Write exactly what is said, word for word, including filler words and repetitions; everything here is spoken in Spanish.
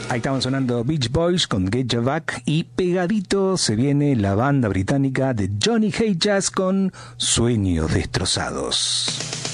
Ahí estaban sonando Beach Boys con Get Ya Back y pegadito se viene la banda británica de Johnny Hayes con Sueños Destrozados.